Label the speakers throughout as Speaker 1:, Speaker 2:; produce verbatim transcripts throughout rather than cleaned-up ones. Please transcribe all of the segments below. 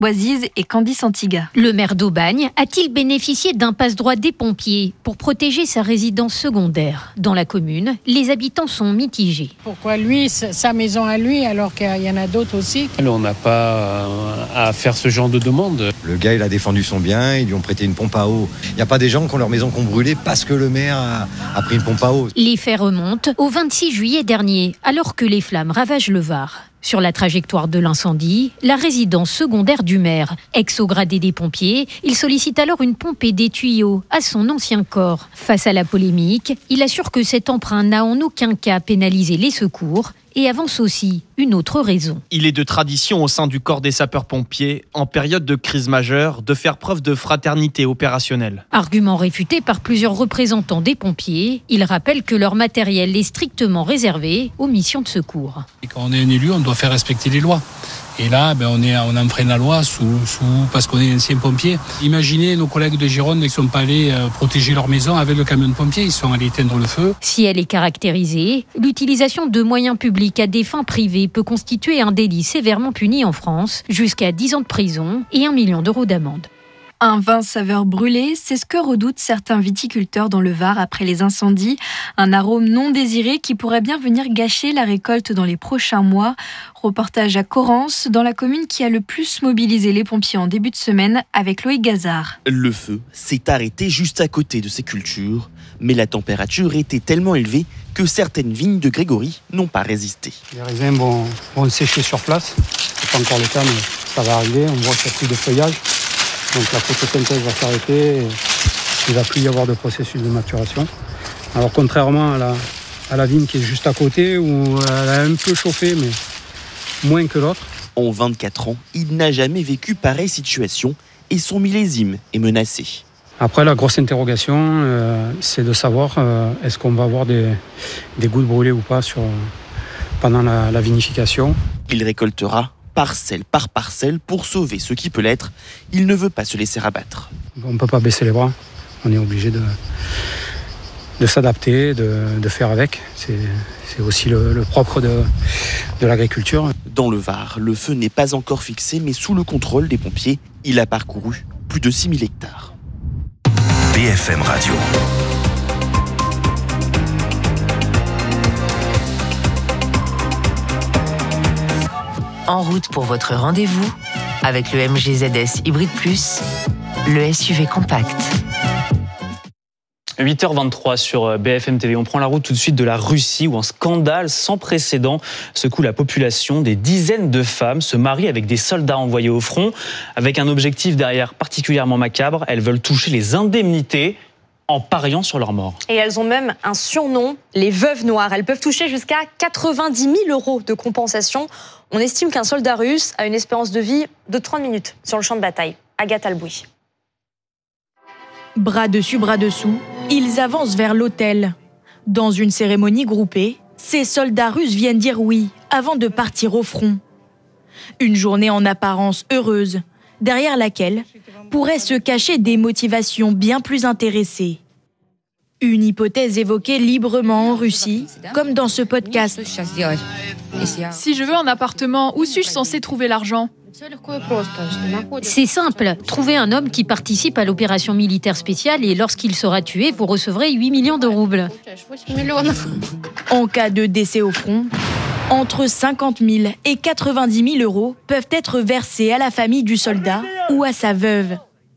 Speaker 1: Boisize et Candice Antiga.
Speaker 2: Le maire d'Aubagne a-t-il bénéficié d'un passe-droit des pompiers pour protéger sa résidence secondaire ? Dans la commune, les habitants sont mitigés.
Speaker 3: Pourquoi lui, sa maison à lui, alors qu'il y en a d'autres aussi ?
Speaker 4: On n'a pas à faire ce genre de demande.
Speaker 5: Le gars, il a défendu son bien, ils lui ont prêté une pompe à eau. Il n'y a pas des gens qui ont leur maison qu'on brûlait parce que le maire a, a pris une pompe à eau.
Speaker 2: Les faits remontent au vingt-six juillet dernier, alors que les flammes ravagent le Var. Sur la trajectoire de l'incendie, la résidence secondaire du maire. Ex au gradé des pompiers, il sollicite alors une pompe et des tuyaux à son ancien corps. Face à la polémique, il assure que cet emprunt n'a en aucun cas pénalisé les secours et avance aussi une autre raison.
Speaker 6: Il est de tradition au sein du corps des sapeurs-pompiers, en période de crise majeure, de faire preuve de fraternité opérationnelle.
Speaker 2: Argument réfuté par plusieurs représentants des pompiers, ils rappellent que leur matériel est strictement réservé aux missions de secours.
Speaker 7: Et quand on est un élu, on doit faire respecter les lois. Et là, ben, on, est, on enfreint la loi sous, sous, parce qu'on est ancien pompier. Imaginez nos collègues de Gironde qui ne sont pas allés euh, protéger leur maison avec le camion de pompiers, ils sont allés éteindre le feu.
Speaker 2: Si elle est caractérisée, l'utilisation de moyens publics à des fins privées peut constituer un délit sévèrement puni en France, jusqu'à dix ans de prison et un million d'euros d'amende.
Speaker 1: Un vin saveur brûlée, c'est ce que redoutent certains viticulteurs dans le Var après les incendies. Un arôme non désiré qui pourrait bien venir gâcher la récolte dans les prochains mois. Reportage à Corrence, dans la commune qui a le plus mobilisé les pompiers en début de semaine, avec Loïc Gazard.
Speaker 8: Le feu s'est arrêté juste à côté de ces cultures, mais la température était tellement élevée que certaines vignes de Grégory n'ont pas résisté.
Speaker 9: Les raisins vont, vont sécher sur place. C'est pas encore le cas, mais ça va arriver. On voit qu'il y a plus de feuillage. Donc la photosynthèse va s'arrêter et il ne va plus y avoir de processus de maturation. Alors contrairement à la, à la vigne qui est juste à côté, où elle a un peu chauffé, mais moins que l'autre.
Speaker 8: En vingt-quatre ans, il n'a jamais vécu pareille situation et son millésime est menacé.
Speaker 9: Après, la grosse interrogation, euh, c'est de savoir euh, est-ce qu'on va avoir des, des gouttes brûlées ou pas sur, pendant la, la vinification.
Speaker 8: Il récoltera parcelle par parcelle pour sauver ce qui peut l'être. Il ne veut pas se laisser abattre.
Speaker 9: On ne peut pas baisser les bras. On est obligé de, de s'adapter, de, de faire avec. C'est, c'est aussi le, le propre de, de l'agriculture.
Speaker 8: Dans le Var, le feu n'est pas encore fixé, mais sous le contrôle des pompiers, il a parcouru plus de six mille hectares.
Speaker 10: B F M Radio.
Speaker 11: En route pour votre rendez-vous avec le M G Z S Hybrid Plus, le S U V compact.
Speaker 12: huit heures vingt-trois sur B F M T V. On prend la route tout de suite de la Russie où un scandale sans précédent secoue la population. Des dizaines de femmes se marient avec des soldats envoyés au front avec un objectif derrière particulièrement macabre. Elles veulent toucher les indemnités en pariant sur leur mort.
Speaker 13: Et elles ont même un surnom, les veuves noires. Elles peuvent toucher jusqu'à quatre-vingt-dix mille euros de compensation. On estime qu'un soldat russe a une espérance de vie de trente minutes sur le champ de bataille. Agathe Alboui.
Speaker 14: Bras dessus, bras dessous, ils avancent vers l'hôtel. Dans une cérémonie groupée, ces soldats russes viennent dire oui avant de partir au front. Une journée en apparence heureuse, derrière laquelle pourraient se cacher des motivations bien plus intéressées. Une hypothèse évoquée librement en Russie, comme dans ce podcast.
Speaker 15: Si je veux un appartement, où suis-je censé trouver l'argent ?
Speaker 2: C'est simple, trouvez un homme qui participe à l'opération militaire spéciale et lorsqu'il sera tué, vous recevrez huit millions de roubles.
Speaker 14: En cas de décès au front, entre cinquante mille et quatre-vingt-dix mille euros peuvent être versés à la famille du soldat ou à sa veuve.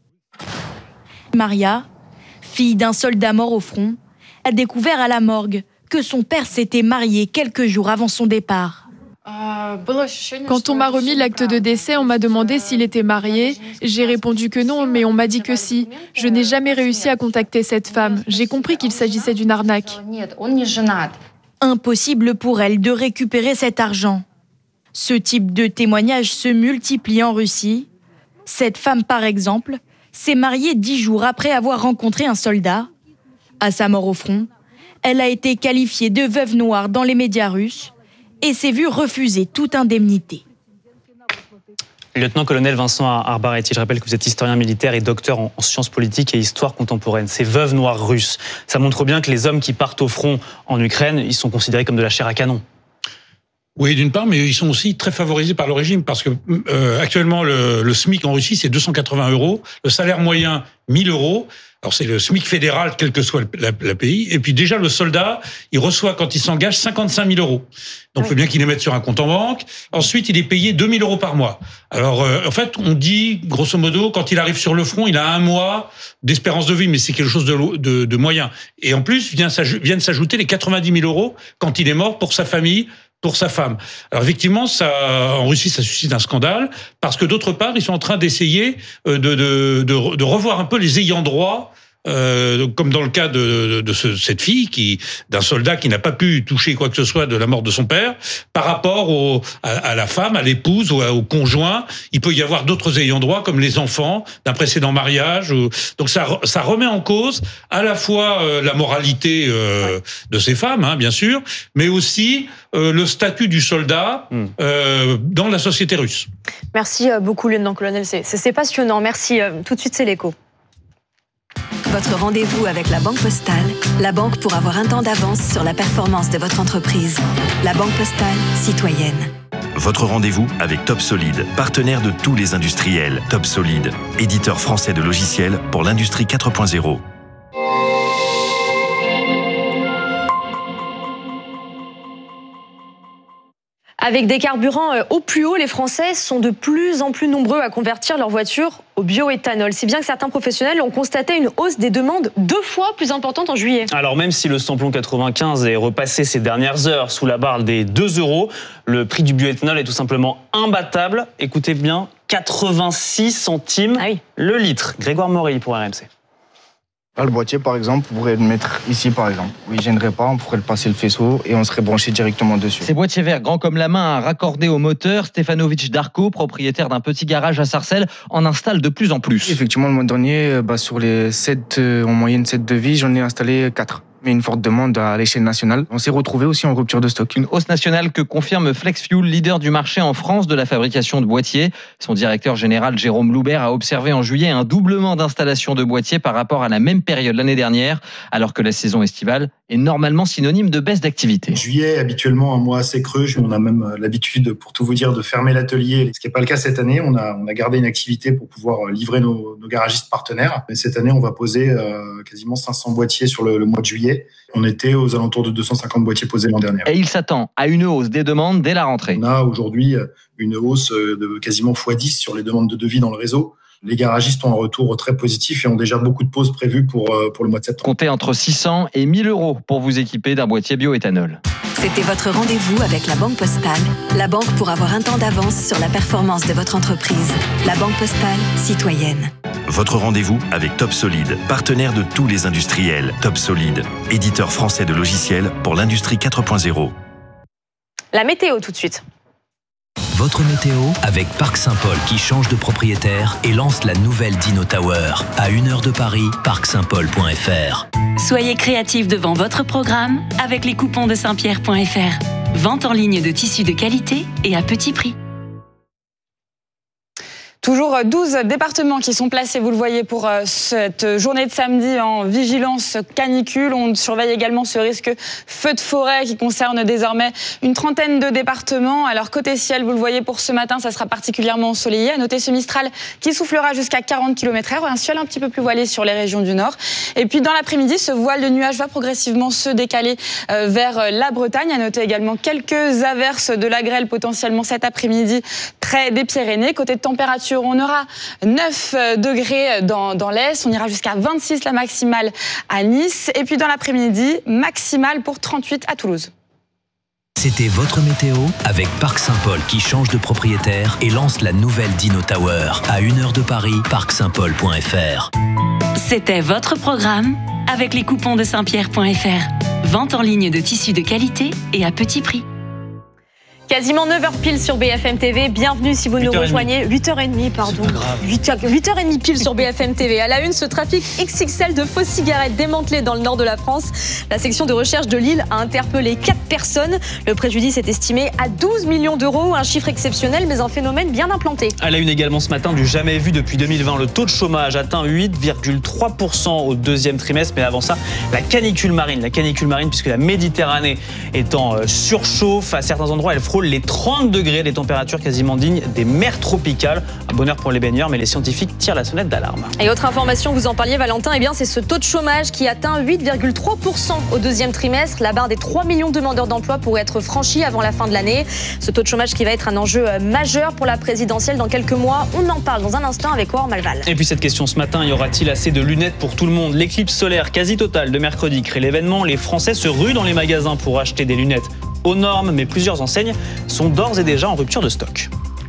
Speaker 14: Maria, fille d'un soldat mort au front, a découvert à la morgue que son père s'était marié quelques jours avant son départ.
Speaker 15: Quand on m'a remis l'acte de décès, on m'a demandé s'il était marié. J'ai répondu que non, mais on m'a dit que si. Je n'ai jamais réussi à contacter cette femme. J'ai compris qu'il s'agissait d'une arnaque.
Speaker 14: Impossible pour elle de récupérer cet argent. Ce type de témoignage se multiplie en Russie. Cette femme, par exemple, s'est mariée dix jours après avoir rencontré un soldat. À sa mort au front, elle a été qualifiée de veuve noire dans les médias russes et s'est vue refuser toute indemnité.
Speaker 12: Lieutenant-colonel Vincent Arbaretti, je rappelle que vous êtes historien militaire et docteur en sciences politiques et histoire contemporaine. Ces veuves noires russes, ça montre bien que les hommes qui partent au front en Ukraine, ils sont considérés comme de la chair à canon.
Speaker 7: Oui, d'une part, mais ils sont aussi très favorisés par le régime parce que euh, actuellement le, le SMIC en Russie c'est deux cent quatre-vingts euros, le salaire moyen mille euros. Alors c'est le SMIC fédéral quel que soit le, la, la pays. Et puis déjà le soldat, il reçoit quand il s'engage cinquante-cinq mille euros. Donc il faut bien qu'il les mette sur un compte en banque. Ensuite il est payé deux mille euros par mois. Alors euh, en fait on dit grosso modo quand il arrive sur le front il a un mois d'espérance de vie, mais c'est quelque chose de, de, de moyen. Et en plus vient, viennent s'ajouter les quatre-vingt-dix mille euros quand il est mort pour sa famille, pour sa femme. Alors effectivement, ça, en Russie, ça suscite un scandale parce que d'autre part, ils sont en train d'essayer de, de, de, de revoir un peu les ayants droit. Euh, comme dans le cas de, de, de ce, cette fille, qui, d'un soldat qui n'a pas pu toucher quoi que ce soit de la mort de son père, par rapport au, à, à la femme, à l'épouse ou à, au conjoint. Il peut y avoir d'autres ayants droit, comme les enfants d'un précédent mariage. Ou, donc ça, ça remet en cause à la fois euh, la moralité euh, de ces femmes, hein, bien sûr, mais aussi euh, le statut du soldat euh, dans la société russe.
Speaker 13: Merci beaucoup, lieutenant-colonel. C'est, c'est passionnant. Merci. Tout de suite, c'est l'écho.
Speaker 16: Votre rendez-vous avec la Banque Postale, la banque pour avoir un temps d'avance sur la performance de votre entreprise. La Banque Postale, citoyenne.
Speaker 10: Votre rendez-vous avec Top Solid, partenaire de tous les industriels. Top Solid, éditeur français de logiciels pour l'industrie quatre point zéro.
Speaker 13: Avec des carburants au plus haut, les Français sont de plus en plus nombreux à convertir leur voiture au bioéthanol. Si bien que certains professionnels ont constaté une hausse des demandes deux fois plus importante en juillet.
Speaker 12: Alors même si le samplon quatre-vingt-quinze est repassé ces dernières heures sous la barre des deux euros, le prix du bioéthanol est tout simplement imbattable. Écoutez bien, quatre-vingt-six centimes ah oui. le litre. Grégoire Morelli pour R M C.
Speaker 17: Là, le boîtier, par exemple, on pourrait le mettre ici, par exemple. Oui, il ne gênerait pas, on pourrait le passer le faisceau et on serait branché directement dessus.
Speaker 18: Ces boîtiers verts grands comme la main à raccorder au moteur, Stefanovic Darko, propriétaire d'un petit garage à Sarcelles, en installe de plus en plus.
Speaker 17: Effectivement, le mois dernier, bah, sur les sept, euh, en moyenne sept devis, j'en ai installé quatre. Mais une forte demande à l'échelle nationale. On s'est retrouvé aussi en rupture de stock.
Speaker 18: Une hausse nationale que confirme FlexFuel, leader du marché en France de la fabrication de boîtiers. Son directeur général Jérôme Loubert a observé en juillet un doublement d'installation de boîtiers par rapport à la même période l'année dernière, alors que la saison estivale est normalement synonyme de baisse d'activité.
Speaker 19: Juillet, habituellement un mois assez creux. On a même l'habitude, pour tout vous dire, de fermer l'atelier. Ce qui n'est pas le cas cette année. On a, on a gardé une activité pour pouvoir livrer nos, nos garagistes partenaires. Mais cette année, on va poser euh, quasiment cinq cents boîtiers sur le, le mois de juillet. On était aux alentours de deux cent cinquante boîtiers posés l'an dernier.
Speaker 18: Et il s'attend à une hausse des demandes dès la rentrée.
Speaker 19: On a aujourd'hui une hausse de quasiment fois dix sur les demandes de devis dans le réseau. Les garagistes ont un retour très positif et ont déjà beaucoup de pauses prévues pour, pour le mois de septembre.
Speaker 18: Comptez entre six cents et mille euros pour vous équiper d'un boîtier bioéthanol.
Speaker 16: C'était votre rendez-vous avec la Banque Postale, la banque pour avoir un temps d'avance sur la performance de votre entreprise. La Banque Postale, citoyenne.
Speaker 10: Votre rendez-vous avec Top Solid, partenaire de tous les industriels. Top Solid, éditeur français de logiciels pour l'industrie quatre point zéro.
Speaker 13: La météo tout de suite.
Speaker 20: Votre météo avec Parc Saint-Paul qui change de propriétaire et lance la nouvelle Dino Tower. À une heure de Paris, parc saint paul point f r.
Speaker 21: Soyez créatifs devant votre programme avec les coupons de saint pierre point f r. Vente en ligne de tissus de qualité et à petit prix.
Speaker 22: Toujours douze départements qui sont placés, vous le voyez, pour cette journée de samedi en vigilance canicule. On surveille également ce risque feu de forêt qui concerne désormais une trentaine de départements. Alors côté ciel, vous le voyez, pour ce matin, ça sera particulièrement ensoleillé. À noter ce Mistral qui soufflera jusqu'à quarante kilomètres heure. Un ciel un petit peu plus voilé sur les régions du nord. Et puis dans l'après-midi, ce voile de nuages va progressivement se décaler vers la Bretagne. À noter également quelques averses de la grêle potentiellement cet après-midi près des Pyrénées. Côté de température, on aura neuf degrés dans, dans l'Est, on ira jusqu'à vingt-six la maximale à Nice, et puis dans l'après-midi, maximale pour trente-huit à Toulouse.
Speaker 20: C'était votre météo avec Parc Saint-Paul qui change de propriétaire et lance la nouvelle Dino Tower. À une heure de Paris, parc saint paul point f r.
Speaker 21: C'était votre programme avec les coupons de saint pierre point f r. Vente en ligne de tissus de qualité et à petit prix.
Speaker 13: Quasiment neuf heures pile sur B F M T V. Bienvenue si vous nous rejoignez. huit heures trente, pardon. huit heures trente pile sur B F M T V. À la une, ce trafic X X L de fausses cigarettes démantelé dans le nord de la France. La section de recherche de Lille a interpellé quatre personnes. Le préjudice est estimé à douze millions d'euros. Un chiffre exceptionnel, mais un phénomène bien implanté.
Speaker 12: À la une également ce matin, du jamais vu depuis deux mille vingt. Le taux de chômage atteint huit virgule trois pour cent au deuxième trimestre. Mais avant ça, la canicule marine. La canicule marine, puisque la Méditerranée est en surchauffe. À certains endroits, elle frôle frôle les trente degrés, des températures quasiment dignes des mers tropicales. Un bonheur pour les baigneurs, mais les scientifiques tirent la sonnette d'alarme.
Speaker 13: Et autre information, vous en parliez Valentin, eh bien c'est ce taux de chômage qui atteint huit virgule trois pour cent au deuxième trimestre. La barre des trois millions de demandeurs d'emploi pourrait être franchie avant la fin de l'année. Ce taux de chômage qui va être un enjeu majeur pour la présidentielle dans quelques mois. On en parle dans un instant avec Aurore Malval.
Speaker 12: Et puis cette question ce matin, y aura-t-il assez de lunettes pour tout le monde? L'éclipse solaire quasi totale de mercredi crée l'événement. Les Français se ruent dans les magasins pour acheter des lunettes aux normes, mais plusieurs enseignes sont d'ores et déjà en rupture de stock.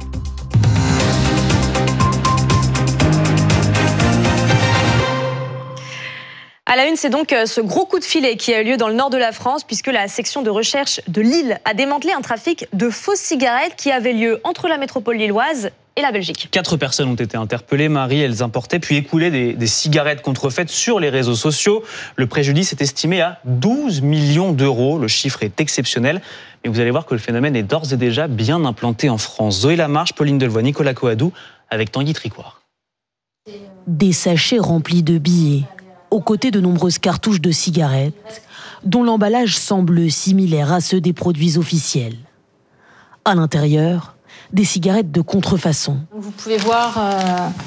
Speaker 13: À la une, c'est donc ce gros coup de filet qui a eu lieu dans le nord de la France, puisque la section de recherche de Lille a démantelé un trafic de fausses cigarettes qui avait lieu entre la métropole lilloise et la Belgique.
Speaker 12: Quatre personnes ont été interpellées. Marie, elles importaient puis écoulaient des, des cigarettes contrefaites sur les réseaux sociaux. Le préjudice est estimé à douze millions d'euros. Le chiffre est exceptionnel. Mais vous allez voir que le phénomène est d'ores et déjà bien implanté en France. Zoé Lamarche, Pauline Delevoye, Nicolas Coadou, avec Tanguy Tricoire.
Speaker 3: Des sachets remplis de billets, aux côtés de nombreuses cartouches de cigarettes, dont l'emballage semble similaire à ceux des produits officiels. À l'intérieur, des cigarettes de contrefaçon.
Speaker 4: Vous pouvez voir euh,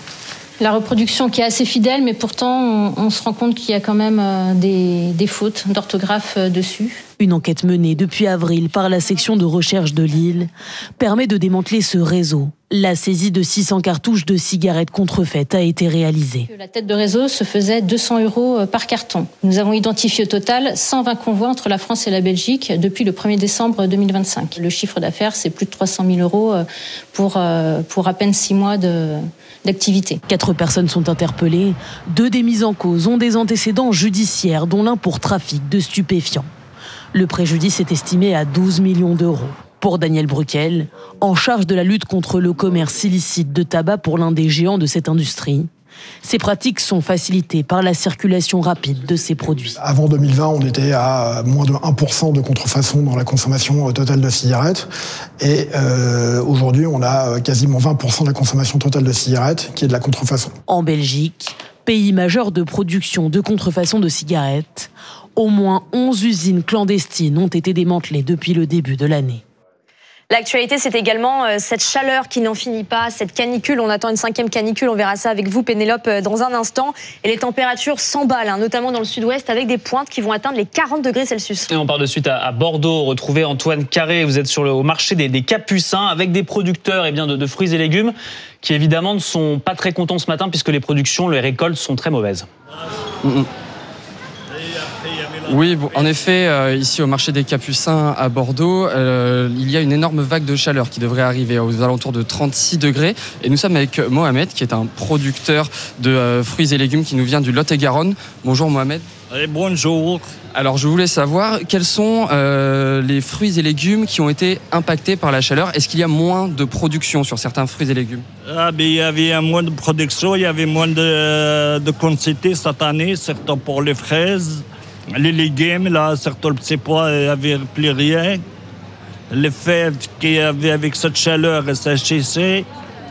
Speaker 4: la reproduction qui est assez fidèle, mais pourtant on, on se rend compte qu'il y a quand même euh, des, des fautes d'orthographe euh, dessus.
Speaker 3: Une enquête menée depuis avril par la section de recherche de Lille permet de démanteler ce réseau. La saisie de six cents cartouches de cigarettes contrefaites a été réalisée.
Speaker 4: La tête de réseau se faisait deux cents euros par carton. Nous avons identifié au total cent vingt convois entre la France et la Belgique depuis le premier décembre deux mille vingt-cinq. Le chiffre d'affaires, c'est plus de trois cent mille euros pour, pour à peine six mois de, d'activité.
Speaker 3: Quatre personnes sont interpellées. Deux des mises en cause ont des antécédents judiciaires, dont l'un pour trafic de stupéfiants. Le préjudice est estimé à douze millions d'euros. Pour Daniel Bruquel, en charge de la lutte contre le commerce illicite de tabac pour l'un des géants de cette industrie, ces pratiques sont facilitées par la circulation rapide de ces produits.
Speaker 23: Avant deux mille vingt, on était à moins de un pour cent de contrefaçon dans la consommation totale de cigarettes. Et euh, aujourd'hui, on a quasiment vingt pour cent de la consommation totale de cigarettes qui est de la contrefaçon.
Speaker 3: En Belgique, pays majeur de production de contrefaçon de cigarettes, au moins onze usines clandestines ont été démantelées depuis le début de l'année.
Speaker 13: L'actualité, c'est également cette chaleur qui n'en finit pas, cette canicule. On attend une cinquième canicule, on verra ça avec vous, Pénélope, dans un instant. Et les températures s'emballent, hein, notamment dans le sud-ouest, avec des pointes qui vont atteindre les quarante degrés Celsius.
Speaker 12: Et on part de suite à, à Bordeaux, retrouver Antoine Carré. Vous êtes sur le, au marché des, des Capucins, avec des producteurs eh bien, de, de fruits et légumes, qui évidemment ne sont pas très contents ce matin, puisque les productions, les récoltes sont très mauvaises.
Speaker 24: Mmh. Oui, bon, en effet, euh, ici au marché des Capucins à Bordeaux, euh, il y a une énorme vague de chaleur qui devrait arriver aux alentours de trente-six degrés. Et nous sommes avec Mohamed, qui est un producteur de euh, fruits et légumes qui nous vient du Lot-et-Garonne. Bonjour Mohamed.
Speaker 25: Et bonjour.
Speaker 24: Alors je voulais savoir quels sont euh, les fruits et légumes qui ont été impactés par la chaleur. Est-ce qu'il y a moins de production sur certains fruits et légumes?
Speaker 25: Ah, ben, il y avait moins de production, il y avait moins de, de quantité cette année, surtout pour les fraises. Les légumes, là, surtout le petit pois, il n'y avait plus rien. Les fèves qu'il y avait avec cette chaleur, ça séchait.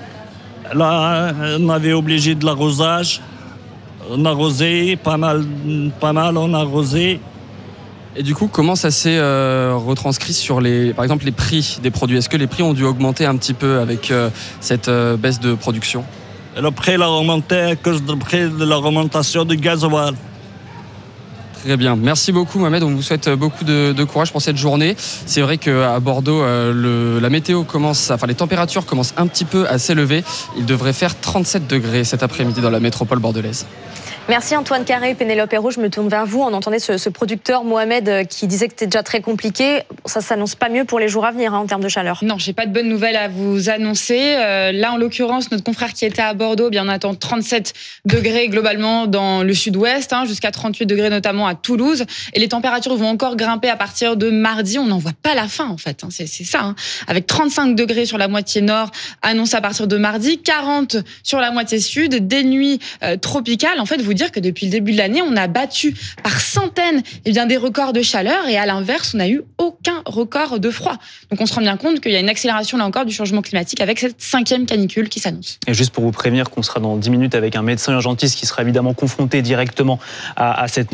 Speaker 25: Là, on avait obligé de l'arrosage. On a arrosé, pas mal, pas mal on a arrosé.
Speaker 24: Et du coup, comment ça s'est euh, retranscrit sur, les, par exemple, les prix des produits? Est-ce que les prix ont dû augmenter un petit peu avec euh, cette euh, baisse de production?
Speaker 25: Le prix a augmenté à cause du prix de la remontation du gasoil.
Speaker 24: Très bien. Merci beaucoup, Mohamed. On vous souhaite beaucoup de, de courage pour cette journée. C'est vrai qu'à Bordeaux, euh, le, la météo commence, enfin les températures commencent un petit peu à s'élever. Il devrait faire trente-sept degrés cet après-midi dans la métropole bordelaise.
Speaker 13: Merci Antoine Carré, Pénélope Hérault. Je me tourne vers vous. On entendait ce, ce producteur Mohamed qui disait que c'était déjà très compliqué. Ça s'annonce pas mieux pour les jours à venir hein, en termes de chaleur.
Speaker 22: Non, j'ai pas de bonnes nouvelles à vous annoncer. Euh, là, en l'occurrence, notre confrère qui était à Bordeaux, eh bien, on attend trente-sept degrés globalement dans le sud-ouest, hein, jusqu'à trente-huit degrés notamment à Toulouse. Et les températures vont encore grimper à partir de mardi. On n'en voit pas la fin en fait. Hein. C'est, c'est ça. Hein. Avec trente-cinq degrés sur la moitié nord, annoncé à partir de mardi, quarante sur la moitié sud, des nuits euh, tropicales. En fait, vous dire que depuis le début de l'année, on a battu par centaines eh bien, des records de chaleur et à l'inverse, on n'a eu aucun record de froid. Donc on se rend bien compte qu'il y a une accélération là encore du changement climatique avec cette cinquième canicule qui s'annonce.
Speaker 12: Et juste pour vous prévenir qu'on sera dans dix minutes avec un médecin urgentiste qui sera évidemment confronté directement à, à cette nouvelle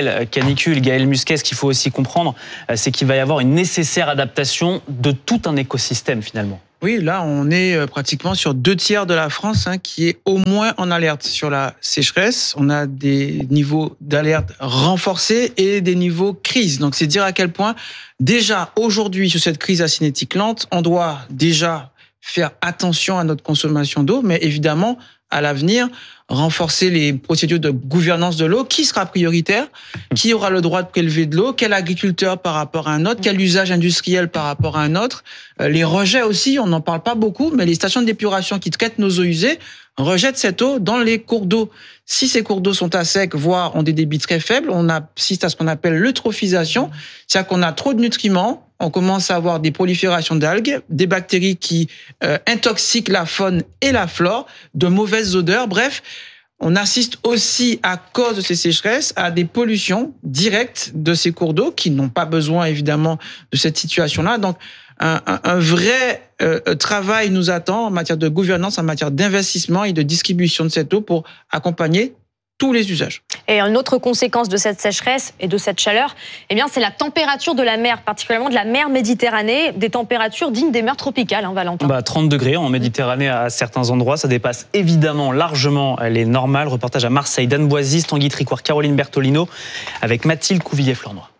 Speaker 12: nouvelle canicule, Gaël Musquet, ce qu'il faut aussi comprendre, c'est qu'il va y avoir une nécessaire adaptation de tout un écosystème finalement.
Speaker 1: Oui, là, on est pratiquement sur deux tiers de la France hein, qui est au moins en alerte sur la sécheresse. On a des niveaux d'alerte renforcés et des niveaux crise. Donc, c'est dire à quel point, déjà, aujourd'hui, sur cette crise acénétique lente, on doit déjà faire attention à notre consommation d'eau, mais évidemment, à l'avenir, renforcer les procédures de gouvernance de l'eau. Qui sera prioritaire? Qui aura le droit de prélever de l'eau? Quel agriculteur par rapport à un autre? Quel usage industriel par rapport à un autre? Les rejets aussi, on n'en parle pas beaucoup, mais les stations d'épuration qui traitent nos eaux usées rejettent cette eau dans les cours d'eau. Si ces cours d'eau sont à sec, voire ont des débits très faibles, on assiste à ce qu'on appelle l'eutrophisation, c'est-à-dire qu'on a trop de nutriments, on commence à avoir des proliférations d'algues, des bactéries qui euh, intoxiquent la faune et la flore, de mauvaises odeurs. Bref, on assiste aussi, à cause de ces sécheresses, à des pollutions directes de ces cours d'eau qui n'ont pas besoin, évidemment, de cette situation-là. Donc, un, un, un vrai euh, travail nous attend en matière de gouvernance, en matière d'investissement et de distribution de cette eau pour accompagner tous les usages.
Speaker 13: Et une autre conséquence de cette sécheresse et de cette chaleur, eh bien, c'est la température de la mer, particulièrement de la mer Méditerranée, des températures dignes des mers tropicales, hein, Valentin.
Speaker 12: Bah, trente degrés en Méditerranée à certains endroits, ça dépasse évidemment largement les normales. Reportage à Marseille d'Anne Boisy, Tanguy Tricoire, Caroline Bertolino, avec Mathilde Couvillier-Flornois.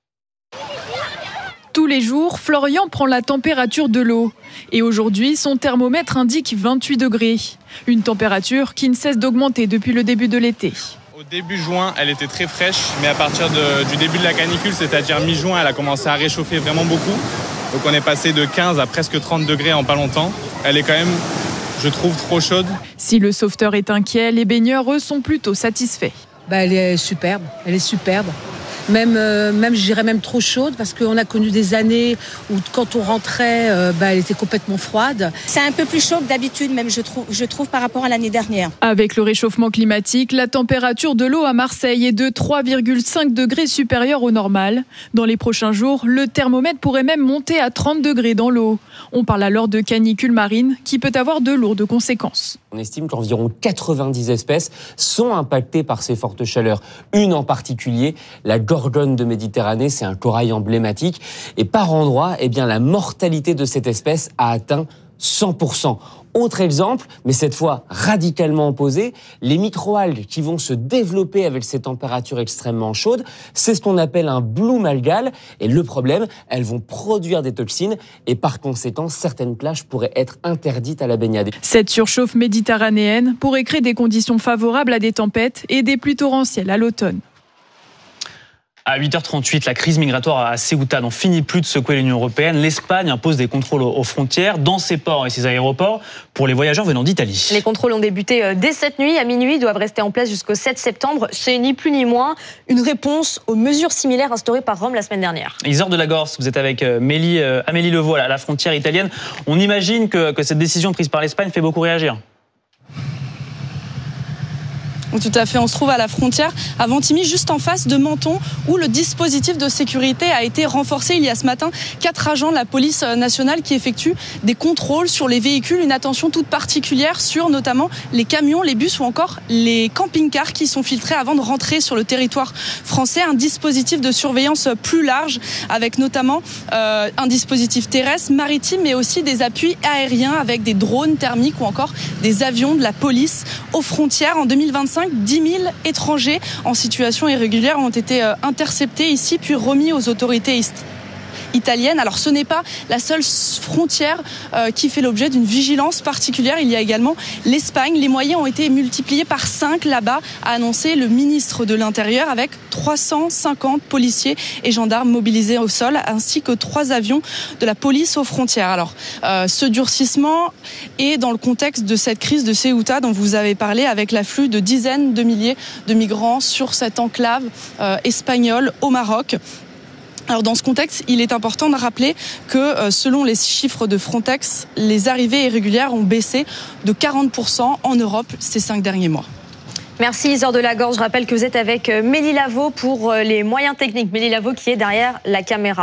Speaker 15: Tous les jours, Florian prend la température de l'eau. Et aujourd'hui, son thermomètre indique vingt-huit degrés. Une température qui ne cesse d'augmenter depuis le début de l'été.
Speaker 5: Au début juin, elle était très fraîche, mais à partir de, du début de la canicule, c'est-à-dire mi-juin, elle a commencé à réchauffer vraiment beaucoup. Donc on est passé de quinze à presque trente degrés en pas longtemps. Elle est quand même, je trouve, trop chaude.
Speaker 15: Si le sauveteur est inquiet, les baigneurs, eux, sont plutôt satisfaits.
Speaker 6: Bah, elle est superbe, elle est superbe. Même, euh, même, je dirais même trop chaude, parce qu'on a connu des années où quand on rentrait, euh, bah, elle était complètement froide.
Speaker 8: C'est un peu plus chaud que d'habitude, même je trouve, je trouve par rapport à l'année dernière.
Speaker 15: Avec le réchauffement climatique, la température de l'eau à Marseille est de trois virgule cinq degrés supérieure au normal. Dans les prochains jours, le thermomètre pourrait même monter à trente degrés dans l'eau. On parle alors de canicule marine qui peut avoir de lourdes conséquences.
Speaker 9: On estime qu'environ quatre-vingt-dix espèces sont impactées par ces fortes chaleurs. Une en particulier, la gorgone de Méditerranée, c'est un corail emblématique. Et par endroits, eh bien, la mortalité de cette espèce a atteint cent pour cent. Autre exemple, mais cette fois radicalement opposé, les microalgues qui vont se développer avec ces températures extrêmement chaudes, c'est ce qu'on appelle un bloom algal. Et le problème, elles vont produire des toxines et par conséquent, certaines plages pourraient être interdites à la baignade.
Speaker 15: Cette surchauffe méditerranéenne pourrait créer des conditions favorables à des tempêtes et des pluies torrentielles à l'automne.
Speaker 12: À huit heures trente-huit, la crise migratoire à Ceuta n'en finit plus de secouer l'Union européenne. L'Espagne impose des contrôles aux frontières dans ses ports et ses aéroports pour les voyageurs venant d'Italie.
Speaker 13: Les contrôles ont débuté dès cette nuit. À minuit, ils doivent rester en place jusqu'au sept septembre. C'est ni plus ni moins une réponse aux mesures similaires instaurées par Rome la semaine dernière.
Speaker 12: Isor de la Gorce, vous êtes avec Mélie, euh, Amélie Levaux à la frontière italienne. On imagine que, que cette décision prise par l'Espagne fait beaucoup réagir.
Speaker 26: Tout à fait, on se trouve à la frontière à Ventimille, juste en face de Menton, où le dispositif de sécurité a été renforcé. Il y a ce matin quatre agents de la police nationale qui effectuent des contrôles sur les véhicules, une attention toute particulière sur notamment les camions, les bus ou encore les camping-cars qui sont filtrés avant de rentrer sur le territoire français. Un dispositif de surveillance plus large avec notamment euh, un dispositif terrestre, maritime, mais aussi des appuis aériens avec des drones thermiques ou encore des avions de la police aux frontières. En deux mille vingt-cinq, dix mille étrangers en situation irrégulière ont été interceptés ici puis remis aux autorités italienne. Alors ce n'est pas la seule frontière euh, qui fait l'objet d'une vigilance particulière. Il y a également l'Espagne. Les moyens ont été multipliés par cinq là-bas, a annoncé le ministre de l'Intérieur, avec trois cent cinquante policiers et gendarmes mobilisés au sol, ainsi que trois avions de la police aux frontières. Alors euh, ce durcissement est dans le contexte de cette crise de Ceuta dont vous avez parlé, avec l'afflux de dizaines de milliers de migrants sur cette enclave euh, espagnole au Maroc. Alors dans ce contexte, il est important de rappeler que euh, selon les chiffres de Frontex, les arrivées irrégulières ont baissé de quarante pour cent en Europe ces cinq derniers mois.
Speaker 13: Merci Isor de la Gorce. Je rappelle que vous êtes avec Mélie Lavaux pour les moyens techniques. Mélie Lavaux qui est derrière la caméra.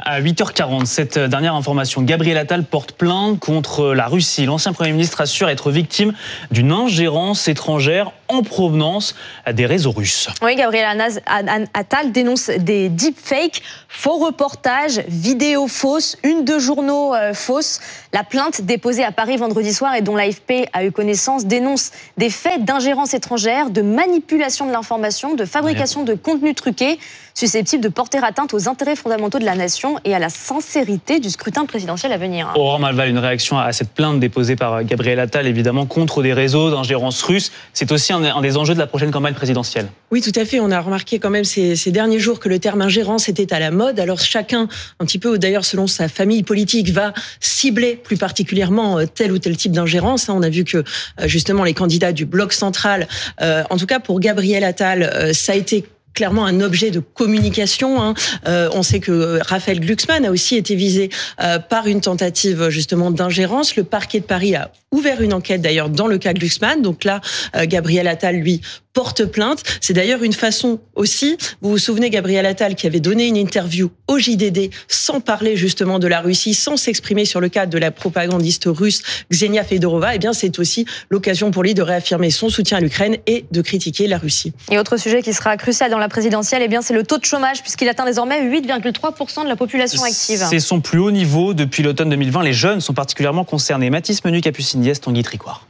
Speaker 12: À huit heures quarante, cette dernière information. Gabriel Attal porte plainte contre la Russie. L'ancien Premier ministre assure être victime d'une ingérence étrangère en provenance des réseaux russes.
Speaker 13: Oui, Gabriel Attal dénonce des deepfakes, faux reportages, vidéos fausses, une de journaux euh, fausses. La plainte déposée à Paris vendredi soir et dont l'A F P a eu connaissance dénonce des faits d'ingérence étrangère, de manipulation de l'information, de fabrication de contenus truqués susceptibles de porter atteinte aux intérêts fondamentaux de la nation et à la sincérité du scrutin présidentiel à venir.
Speaker 12: Aurore Malval, une réaction à cette plainte déposée par Gabriel Attal, évidemment, contre des réseaux d'ingérence russe. C'est aussi un, un des enjeux de la prochaine campagne présidentielle.
Speaker 2: Oui, tout à fait. On a remarqué quand même ces, ces derniers jours que le terme ingérence était à la mode. Alors chacun, un petit peu, d'ailleurs selon sa famille politique, va cibler plus particulièrement tel ou tel type d'ingérence. On a vu que justement les candidats du bloc central, euh, en tout cas pour Gabriel Attal, euh, ça a été clairement un objet de communication. Hein. Euh, on sait que Raphaël Glucksmann a aussi été visé euh, par une tentative justement d'ingérence. Le parquet de Paris a ouvert une enquête d'ailleurs dans le cas Glucksmann. Donc là, euh, Gabriel Attal, lui, porte plainte. C'est d'ailleurs une façon aussi, vous vous souvenez Gabriel Attal qui avait donné une interview au J D D sans parler justement de la Russie, sans s'exprimer sur le cas de la propagandiste russe Ksenia Fedorova. Eh bien, c'est aussi l'occasion pour lui de réaffirmer son soutien à l'Ukraine et de critiquer la Russie.
Speaker 13: Et autre sujet qui sera crucial dans la présidentielle, eh bien, c'est le taux de chômage puisqu'il atteint désormais huit virgule trois pour cent de la population active.
Speaker 12: C'est son plus haut niveau depuis l'automne deux mille vingt. Les jeunes sont particulièrement concernés. Mathis Menu, Capucine Diaz, Tanguy Tricoire.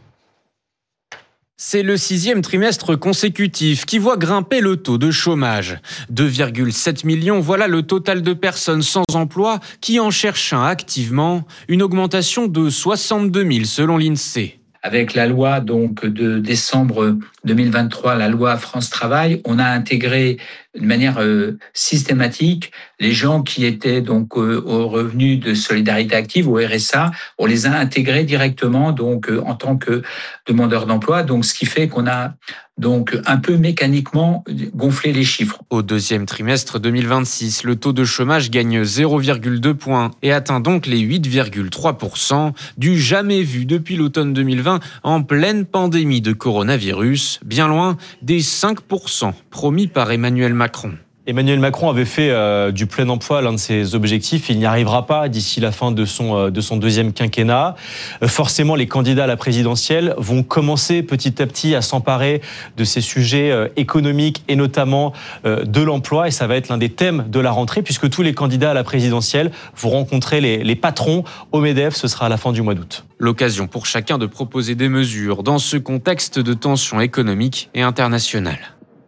Speaker 7: C'est le sixième trimestre consécutif qui voit grimper le taux de chômage. deux virgule sept millions, voilà le total de personnes sans emploi qui en cherchent un activement, une augmentation de soixante-deux mille selon l'INSEE.
Speaker 11: Avec la loi donc de décembre deux mille vingt-trois, la loi France Travail, on a intégré de manière euh, systématique les gens qui étaient donc euh, au revenu de solidarité active, au R S A, on les a intégrés directement donc euh, en tant que demandeurs d'emploi. Donc ce qui fait qu'on a donc un peu mécaniquement gonflé les chiffres.
Speaker 7: Au deuxième trimestre deux mille vingt-six, le taux de chômage gagne zéro virgule deux points et atteint donc les huit virgule trois pour cent, du jamais vu depuis l'automne deux mille vingt en pleine pandémie de coronavirus, bien loin des cinq pour cent promis par Emmanuel Macron.
Speaker 14: Emmanuel Macron avait fait euh, du plein emploi l'un de ses objectifs. Il n'y arrivera pas d'ici la fin de son, euh, de son deuxième quinquennat. Euh, forcément, les candidats à la présidentielle vont commencer petit à petit à s'emparer de ces sujets euh, économiques et notamment euh, de l'emploi. Et ça va être l'un des thèmes de la rentrée puisque tous les candidats à la présidentielle vont rencontrer les, les patrons au MEDEF. Ce sera à la fin du mois d'août.
Speaker 7: L'occasion pour chacun de proposer des mesures dans ce contexte de tension économique et internationale.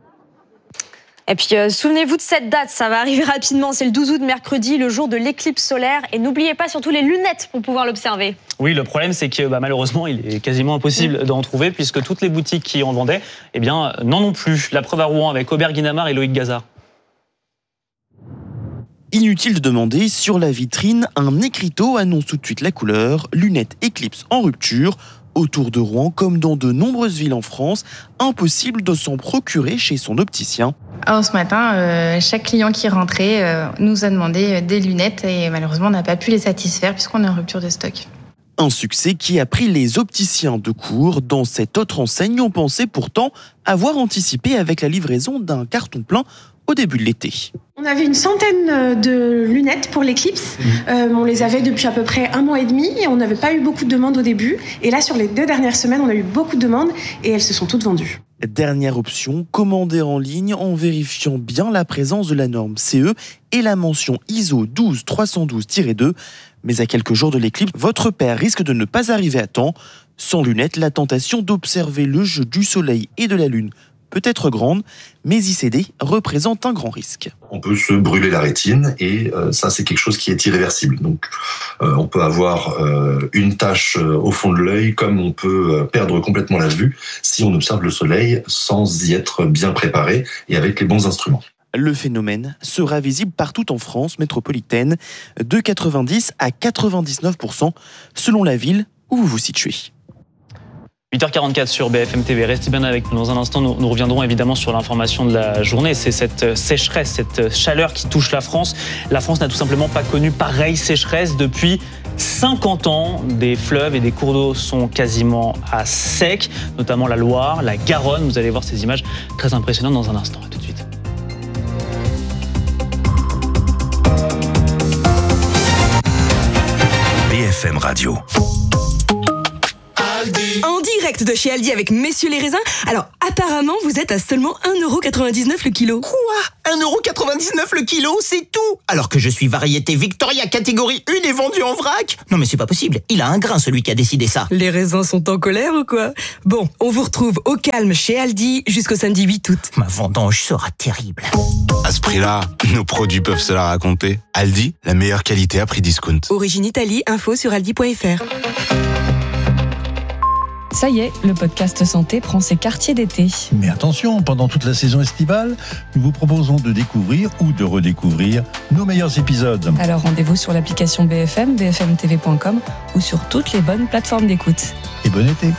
Speaker 13: Et puis, euh, souvenez-vous de cette date, ça va arriver rapidement. C'est le douze août, mercredi, le jour de l'éclipse solaire. Et n'oubliez pas surtout les lunettes pour pouvoir l'observer.
Speaker 12: Oui, le problème, c'est que bah, malheureusement, il est quasiment impossible mmh. d'en trouver puisque toutes les boutiques qui en vendaient eh bien, n'en ont plus. La preuve à Rouen avec Aubert Guinamar et Loïc Gazard.
Speaker 17: Inutile de demander, sur la vitrine, un écriteau annonce tout de suite la couleur, lunettes Eclipse en rupture. Autour de Rouen, comme dans de nombreuses villes en France, impossible de s'en procurer chez son opticien.
Speaker 19: Alors ce matin, euh, chaque client qui rentrait euh, nous a demandé des lunettes et malheureusement on n'a pas pu les satisfaire puisqu'on est en rupture de stock.
Speaker 17: Un succès qui a pris les opticiens de court. Dans cette autre enseigne, on pensait pourtant avoir anticipé avec la livraison d'un carton plein au début de l'été.
Speaker 27: On avait une centaine de lunettes pour l'éclipse. Mmh. Euh, on les avait depuis à peu près un mois et demi et on n'avait pas eu beaucoup de demandes au début. Et là, sur les deux dernières semaines, on a eu beaucoup de demandes et elles se sont toutes vendues.
Speaker 17: Dernière option, commander en ligne en vérifiant bien la présence de la norme C E et la mention I S O douze trois cent douze tiret deux. Mais à quelques jours de l'éclipse, votre paire risque de ne pas arriver à temps. Sans lunettes, la tentation d'observer le jeu du soleil et de la lune peut être grande, mais y céder représente un grand risque.
Speaker 28: On peut se brûler la rétine et euh, ça c'est quelque chose qui est irréversible. Donc euh, on peut avoir euh, une tache euh, au fond de l'œil comme on peut euh, perdre complètement la vue si on observe le soleil sans y être bien préparé et avec les bons instruments.
Speaker 17: Le phénomène sera visible partout en France métropolitaine, de quatre-vingt-dix à quatre-vingt-dix-neuf pour cent selon la ville où vous vous situez.
Speaker 12: huit heures quarante-quatre sur B F M T V. Restez bien avec nous. Dans un instant, nous, nous reviendrons évidemment sur l'information de la journée. C'est cette sécheresse, cette chaleur qui touche la France. La France n'a tout simplement pas connu pareille sécheresse depuis cinquante ans. Des fleuves et des cours d'eau sont quasiment à sec, notamment la Loire, la Garonne. Vous allez voir ces images très impressionnantes dans un instant. À tout de suite.
Speaker 3: Radio.
Speaker 4: En direct de chez Aldi avec Messieurs les raisins. Alors, apparemment, vous êtes à seulement un euro quatre-vingt-dix-neuf le kilo.
Speaker 10: Quoi ? un euro quatre-vingt-dix-neuf le kilo, c'est tout ? Alors que je suis variété Victoria catégorie un et vendu en vrac ? Non mais c'est pas possible, il a un grain celui qui a décidé ça.
Speaker 4: Les raisins sont en colère ou quoi ? Bon, on vous retrouve au calme chez Aldi jusqu'au samedi huit août.
Speaker 10: Ma vendange sera terrible.
Speaker 3: À ce prix-là, nos produits peuvent se la raconter. Aldi, la meilleure qualité à prix discount.
Speaker 4: Origine Italie, info sur aldi point f r.
Speaker 16: Ça y est, le podcast Santé prend ses quartiers d'été.
Speaker 18: Mais attention, pendant toute la saison estivale, nous vous proposons de découvrir ou de redécouvrir nos meilleurs épisodes.
Speaker 16: Alors rendez-vous sur l'application B F M, b f m t v point com ou sur toutes les bonnes plateformes d'écoute.
Speaker 18: Et bon été.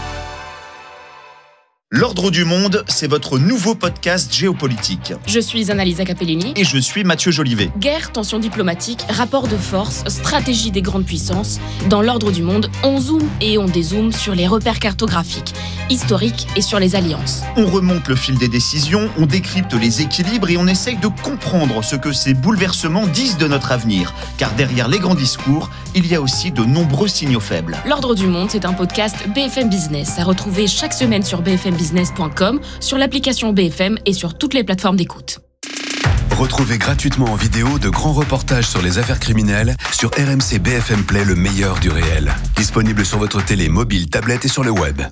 Speaker 20: L'Ordre du Monde, c'est votre nouveau podcast géopolitique.
Speaker 21: Je suis Annalisa Capellini.
Speaker 20: Et je suis Mathieu Jolivet.
Speaker 21: Guerre, tensions diplomatiques, rapports de force, stratégie des grandes puissances. Dans l'Ordre du Monde, on zoome et on dézoome sur les repères cartographiques, historiques et sur les alliances.
Speaker 20: On remonte le fil des décisions, on décrypte les équilibres et on essaye de comprendre ce que ces bouleversements disent de notre avenir. Car derrière les grands discours, il y a aussi de nombreux signaux faibles.
Speaker 21: L'Ordre du Monde, c'est un podcast B F M Business à retrouver chaque semaine sur b f m business point com, sur l'application B F M et sur toutes les plateformes d'écoute.
Speaker 3: Retrouvez gratuitement en vidéo de grands reportages sur les affaires criminelles sur R M C B F M Play, le meilleur du réel. Disponible sur votre télé, mobile, tablette et sur le web.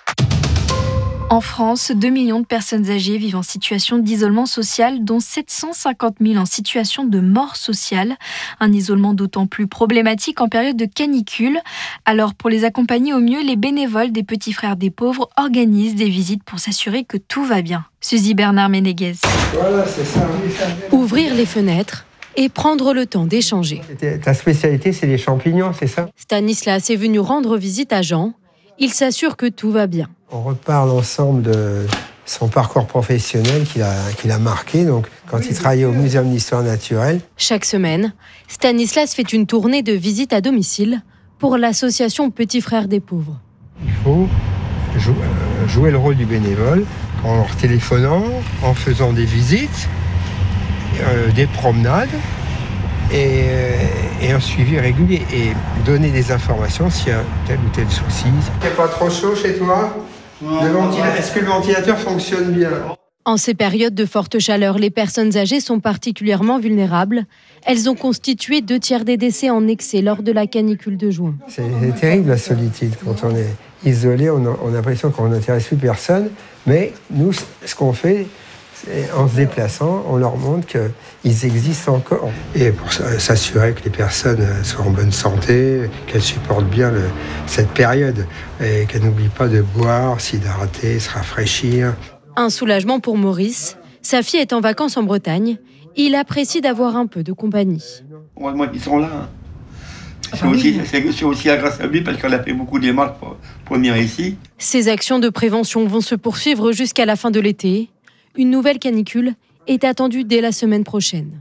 Speaker 15: En France, deux millions de personnes âgées vivent en situation d'isolement social, dont sept cent cinquante mille en situation de mort sociale. Un isolement d'autant plus problématique en période de canicule. Alors, pour les accompagner au mieux, les bénévoles des Petits Frères des Pauvres organisent des visites pour s'assurer que tout va bien. Suzy Bernard-Ménéguez.
Speaker 23: Voilà, c'est ça.
Speaker 2: Ouvrir les fenêtres et prendre le temps d'échanger.
Speaker 23: Ta spécialité, c'est les champignons, c'est ça ?
Speaker 2: Stanislas est venu rendre visite à Jean. Il s'assure que tout va bien.
Speaker 23: On reparle ensemble de son parcours professionnel qu'il a, qu'il a marqué, donc quand il travaillait au Muséum d'Histoire Naturelle.
Speaker 2: Chaque semaine, Stanislas fait une tournée de visite à domicile pour l'association Petits Frères des Pauvres.
Speaker 23: Il faut jou- jouer le rôle du bénévole en leur téléphonant, en faisant des visites, euh, des promenades et, et un suivi régulier et donner des informations s'il y a tel ou tel souci. Il n'y a pas trop chaud chez toi ? Le ventila- Est-ce que le ventilateur fonctionne bien ?
Speaker 2: En ces périodes de forte chaleur, les personnes âgées sont particulièrement vulnérables. Elles ont constitué deux tiers des décès en excès lors de la canicule de juin.
Speaker 23: C'est, c'est terrible la solitude. Quand on est isolé, on a, on a l'impression qu'on n'intéresse plus personne. Mais nous, ce qu'on fait, c'est, en se déplaçant, on leur montre qu'ils existent encore. Et pour s'assurer que les personnes soient en bonne santé, qu'elles supportent bien le, cette période et qu'elles n'oublient pas de boire, s'hydrater, se rafraîchir.
Speaker 2: Un soulagement pour Maurice. Sa fille est en vacances en Bretagne. Il apprécie d'avoir un peu de compagnie.
Speaker 29: Moi, ils sont là. C'est aussi, c'est, c'est aussi grâce à lui parce qu'elle a fait beaucoup de démarches pour, pour venir ici.
Speaker 2: Ces actions de prévention vont se poursuivre jusqu'à la fin de l'été. Une nouvelle canicule est attendue dès la semaine prochaine.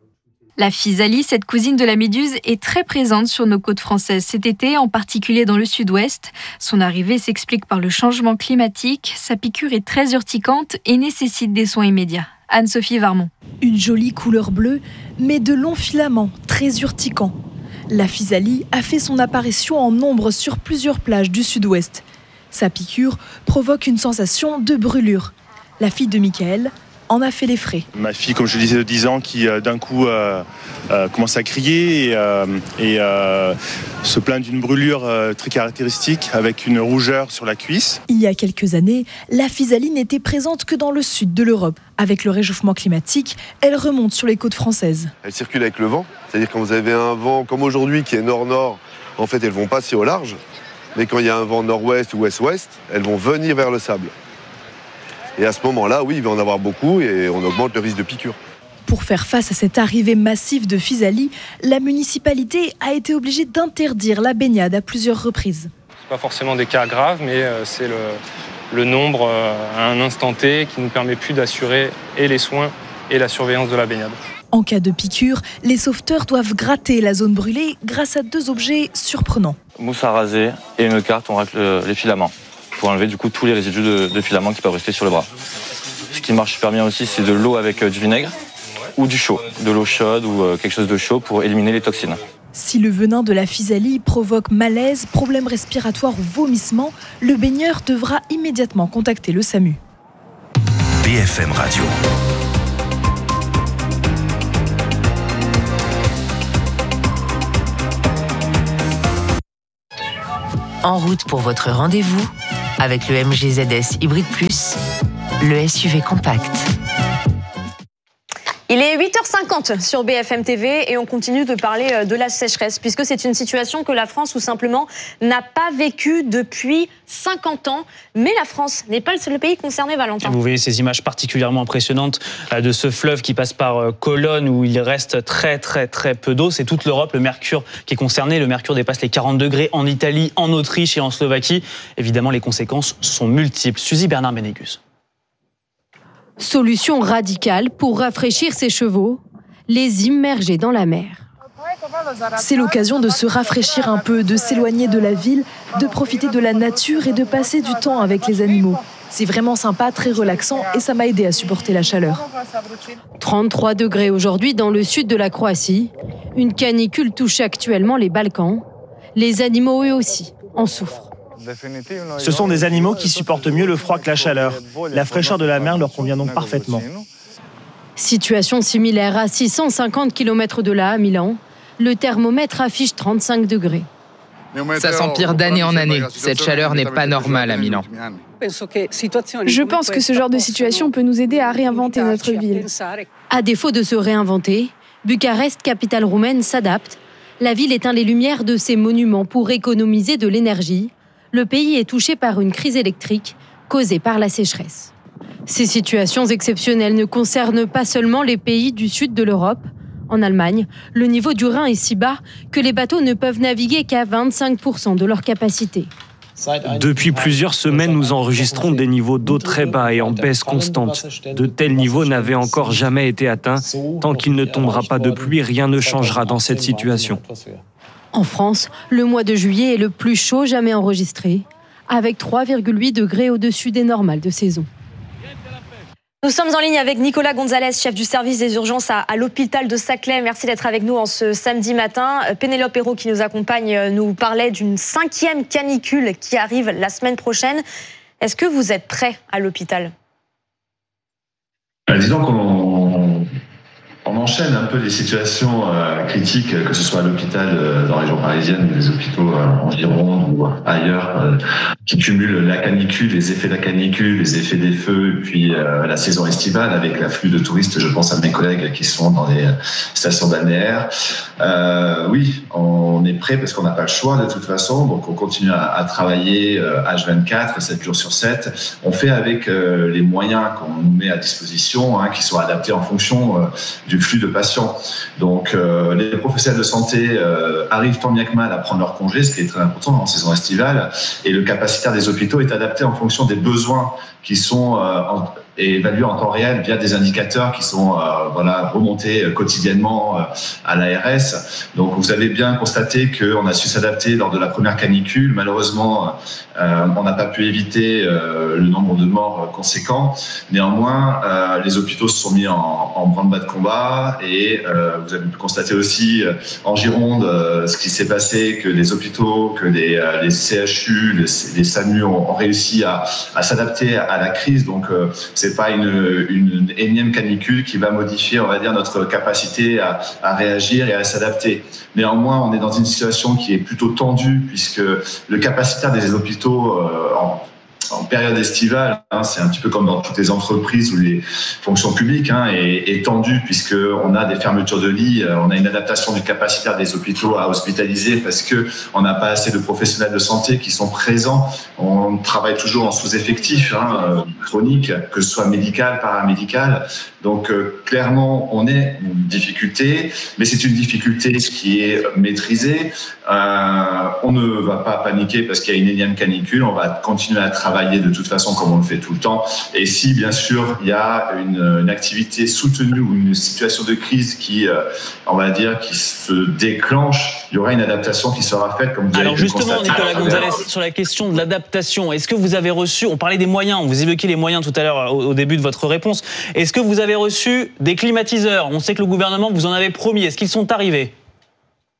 Speaker 15: La physalie, cette cousine de la méduse, est très présente sur nos côtes françaises cet été, en particulier dans le sud-ouest. Son arrivée s'explique par le changement climatique. Sa piqûre est très urticante et nécessite des soins immédiats. Anne-Sophie Varmont.
Speaker 30: Une jolie couleur bleue, mais de longs filaments, très urticants. La physalie a fait son apparition en nombre sur plusieurs plages du sud-ouest. Sa piqûre provoque une sensation de brûlure. La fille de Michael en a fait les frais.
Speaker 31: Ma fille, comme je le disais, de dix ans, qui euh, d'un coup euh, euh, commence à crier et, euh, et euh, se plaint d'une brûlure euh, très caractéristique avec une rougeur sur la cuisse.
Speaker 30: Il y a quelques années, la physalie n'était présente que dans le sud de l'Europe. Avec le réchauffement climatique, elle remonte sur les côtes françaises.
Speaker 32: Elle circule avec le vent, c'est-à-dire quand vous avez un vent comme aujourd'hui qui est nord-nord, en fait elles vont passer au large, mais quand il y a un vent nord-ouest ou ouest-ouest, elles vont venir vers le sable. Et à ce moment-là, oui, il va en avoir beaucoup et on augmente le risque de piqûre.
Speaker 30: Pour faire face à cette arrivée massive de physalie, la municipalité a été obligée d'interdire la baignade à plusieurs reprises.
Speaker 24: C'est pas forcément des cas graves, mais c'est le, le nombre à un instant T qui ne nous permet plus d'assurer et les soins et la surveillance de la baignade.
Speaker 30: En cas de piqûre, les sauveteurs doivent gratter la zone brûlée grâce à deux objets surprenants.
Speaker 33: Mousse à raser et une carte, on racle les filaments, pour enlever du coup tous les résidus de, de filaments qui peuvent rester sur le bras. Ce qui marche super bien aussi, c'est de l'eau avec du vinaigre ou du chaud, de l'eau chaude ou quelque chose de chaud pour éliminer les toxines.
Speaker 30: Si le venin de la physalie provoque malaise, problèmes respiratoires ou vomissements, le baigneur devra immédiatement contacter le SAMU.
Speaker 1: B F M Radio.
Speaker 5: En route pour votre rendez-vous avec le M G Z S Hybrid Plus, le S U V compact.
Speaker 6: Il est huit heures cinquante sur B F M T V et on continue de parler de la sécheresse puisque c'est une situation que la France tout simplement n'a pas vécue depuis cinquante ans. Mais la France n'est pas le seul pays concerné, Valentin.
Speaker 12: Vous voyez ces images particulièrement impressionnantes de ce fleuve qui passe par Cologne où il reste très très très peu d'eau. C'est toute l'Europe, le mercure qui est concerné. Le mercure dépasse les quarante degrés en Italie, en Autriche et en Slovaquie. Évidemment, les conséquences sont multiples. Suzy Bernard-Ménégus.
Speaker 7: Solution radicale pour rafraîchir ses chevaux, les immerger dans la mer.
Speaker 30: C'est l'occasion de se rafraîchir un peu, de s'éloigner de la ville, de profiter de la nature et de passer du temps avec les animaux. C'est vraiment sympa, très relaxant et ça m'a aidé à supporter la chaleur.
Speaker 7: trente-trois degrés aujourd'hui dans le sud de la Croatie. Une canicule touche actuellement les Balkans. Les animaux eux aussi en souffrent.
Speaker 8: Ce sont des animaux qui supportent mieux le froid que la chaleur. La fraîcheur de la mer leur convient donc parfaitement.
Speaker 7: Situation similaire à six cent cinquante kilomètres de là, à Milan. Le thermomètre affiche trente-cinq degrés.
Speaker 9: Ça s'empire d'année en année. Cette chaleur n'est pas normale à Milan.
Speaker 15: Je pense que ce genre de situation peut nous aider à réinventer notre ville.
Speaker 7: À défaut de se réinventer, Bucarest, capitale roumaine, s'adapte. La ville éteint les lumières de ses monuments pour économiser de l'énergie. Le pays est touché par une crise électrique causée par la sécheresse. Ces situations exceptionnelles ne concernent pas seulement les pays du sud de l'Europe. En Allemagne, le niveau du Rhin est si bas que les bateaux ne peuvent naviguer qu'à vingt-cinq pour cent de leur capacité.
Speaker 11: Depuis plusieurs semaines, nous enregistrons des niveaux d'eau très bas et en baisse constante. De tels niveaux n'avaient encore jamais été atteints. Tant qu'il ne tombera pas de pluie, rien ne changera dans cette situation.
Speaker 7: En France, le mois de juillet est le plus chaud jamais enregistré, avec trois virgule huit degrés au-dessus des normales de saison.
Speaker 6: Nous sommes en ligne avec Nicolas Gonzalez, chef du service des urgences à, à l'hôpital de Saclay. Merci d'être avec nous en ce samedi matin. Pénélope Hérault, qui nous accompagne, nous parlait d'une cinquième canicule qui arrive la semaine prochaine. Est-ce que vous êtes prêt à l'hôpital ?
Speaker 28: Ben, disons qu'on on enchaîne un peu les situations euh, critiques, que ce soit à l'hôpital euh, dans la région parisienne, ou les hôpitaux euh, en Gironde ou ailleurs, euh, qui cumulent la canicule, les effets de la canicule, les effets des feux, puis euh, la saison estivale avec l'afflux de touristes. Je pense à mes collègues qui sont dans les stations balnéaires. Euh, oui, on est prêt parce qu'on n'a pas le choix de toute façon, donc on continue à, à travailler euh, H vingt-quatre, sept jours sur sept. On fait avec euh, les moyens qu'on nous met à disposition, hein, qui sont adaptés en fonction euh, du flux de patients. Donc euh, les professionnels de santé euh, arrivent tant bien que mal à prendre leur congé, ce qui est très important en saison estivale, et le capacitaire des hôpitaux est adapté en fonction des besoins qui sont euh, en, et évalués en temps réel via des indicateurs qui sont euh, voilà, remontés quotidiennement euh, à l'A R S. Donc vous avez bien constaté qu'on a su s'adapter lors de la première canicule. Malheureusement, euh, on n'a pas pu éviter euh, le nombre de morts conséquents. Néanmoins, euh, les hôpitaux se sont mis en, en branle-bas de combat et euh, vous avez pu constater aussi euh, en Gironde euh, ce qui s'est passé, que les hôpitaux, que les, euh, les C H U, les, les SAMU ont, ont réussi à, à s'adapter à la crise. Donc euh, c'est pas une, une énième canicule qui va modifier, on va dire, notre capacité à, à réagir et à s'adapter. Néanmoins, on est dans une situation qui est plutôt tendue puisque le capacitaire des hôpitaux euh, en en période estivale, hein, c'est un petit peu comme dans toutes les entreprises ou les fonctions publiques, hein, est, est tendu puisqu'on a des fermetures de lits, on a une adaptation du capacitaire des hôpitaux à hospitaliser parce qu'on n'a pas assez de professionnels de santé qui sont présents. On travaille toujours en sous-effectif hein, chronique, que ce soit médical, paramédical. Donc euh, clairement, on est une difficulté, mais c'est une difficulté qui est maîtrisée. Euh, on ne va pas paniquer parce qu'il y a une énième canicule, on va continuer à travailler de toute façon comme on le fait tout le temps. Et si bien sûr il y a une, une activité soutenue ou une situation de crise qui, euh, on va dire, qui se déclenche, il y aura une adaptation qui sera faite comme vous
Speaker 12: Alors
Speaker 28: avez pu
Speaker 12: justement,
Speaker 28: constater.
Speaker 12: Nicolas Gonzalez, sur la question de l'adaptation, est-ce que vous avez reçu, on parlait des moyens, vous évoquiez les moyens tout à l'heure au, au début de votre réponse, est-ce que vous avez reçu des climatiseurs ? On sait que le gouvernement vous en avait promis, est-ce qu'ils sont arrivés ?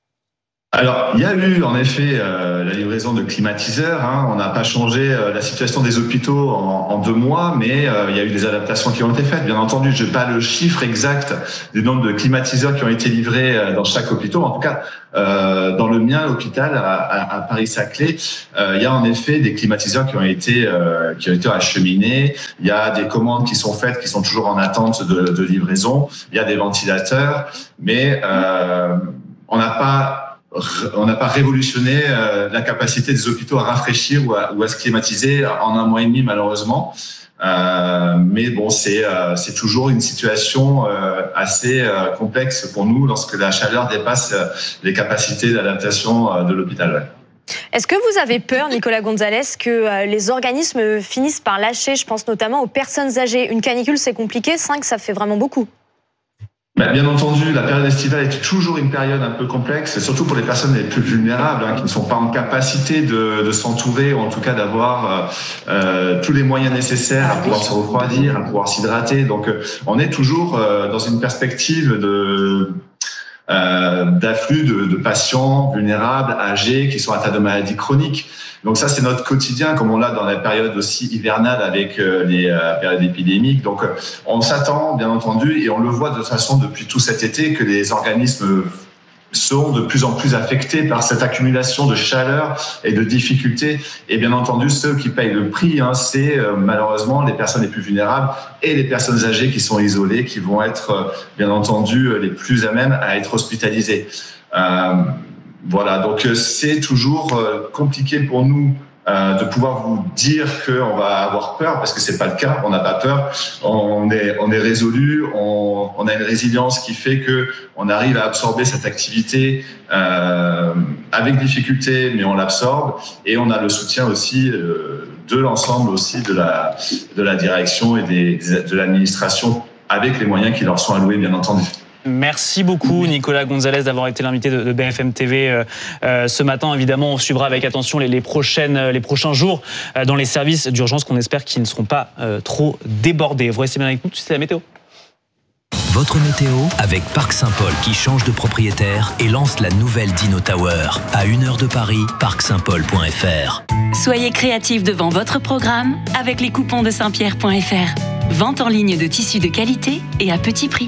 Speaker 4: Alors, il y a eu en effet euh, la livraison de climatiseurs. Hein. On n'a pas changé euh, la situation des hôpitaux en, en deux mois, mais euh, il y a eu des adaptations qui ont été faites. Bien entendu, je n'ai pas le chiffre exact du nombre de climatiseurs qui ont été livrés euh, dans chaque hôpital. En tout cas, euh, dans le mien, l'hôpital à, à, à Paris-Saclay, euh, il y a en effet des climatiseurs qui ont été euh, qui ont été acheminés. Il y a des commandes qui sont faites, qui sont toujours en attente de, de livraison. Il y a des ventilateurs, mais euh, on n'a pas On n'a pas révolutionné euh, la capacité des hôpitaux à rafraîchir ou à, ou à se climatiser en un mois et demi, malheureusement. Euh, mais bon, c'est, euh, c'est toujours une situation euh, assez euh, complexe pour nous lorsque la chaleur dépasse euh, les capacités d'adaptation euh, de l'hôpital. Ouais.
Speaker 6: Est-ce que vous avez peur, Nicolas Gonzalez, que euh, les organismes finissent par lâcher? Je pense notamment aux personnes âgées. Une canicule, c'est compliqué. Cinq, ça fait vraiment beaucoup.
Speaker 4: Ben, bien entendu, la période estivale est toujours une période un peu complexe, surtout pour les personnes les plus vulnérables, hein, qui ne sont pas en capacité de, de s'entourer, ou en tout cas d'avoir euh, tous les moyens nécessaires à pouvoir se refroidir, à pouvoir s'hydrater. Donc, euh, on est toujours euh, dans une perspective de euh, d'afflux de, de patients vulnérables, âgés, qui sont atteints de maladies chroniques. Donc ça, c'est notre quotidien, comme on l'a dans la période aussi hivernale avec euh, les euh, périodes épidémiques. Donc euh, on s'attend, bien entendu, et on le voit de toute façon depuis tout cet été, que les organismes sont de plus en plus affectés par cette accumulation de chaleur et de difficultés. Et bien entendu, ceux qui payent le prix, hein, c'est euh, malheureusement les personnes les plus vulnérables et les personnes âgées qui sont isolées, qui vont être, euh, bien entendu, les plus à même à être hospitalisées. Euh, Voilà, donc c'est toujours compliqué pour nous euh, de pouvoir vous dire qu'on va avoir peur, parce que c'est pas le cas, on n'a pas peur, on est, on est résolu, on, on a une résilience qui fait que on arrive à absorber cette activité euh, avec difficulté, mais on l'absorbe, et on a le soutien aussi euh, de l'ensemble aussi de la, de la direction et des, de l'administration, avec les moyens qui leur sont alloués, bien entendu.
Speaker 12: Merci beaucoup, Nicolas Gonzalez, d'avoir été l'invité de B F M T V euh, euh, ce matin. Évidemment, on suivra avec attention les, les, prochaines, les prochains jours euh, dans les services d'urgence, qu'on espère qu'ils ne seront pas euh, trop débordés. Vous restez bien avec nous, c'est la météo.
Speaker 1: Votre météo avec Parc Saint-Paul qui change de propriétaire et lance la nouvelle Dino Tower. À une heure de Paris, parc saint paul point f r.
Speaker 10: Soyez créatifs devant votre programme avec les coupons de saint pierre point f r. Vente en ligne de tissus de qualité et à petit prix.